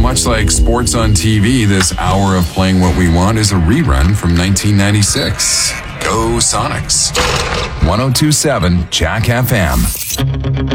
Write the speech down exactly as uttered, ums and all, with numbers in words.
much like sports on T V, this hour of Playing What We Want is a rerun from nineteen ninety-six. Go Sonics. one oh two point seven Jack F M.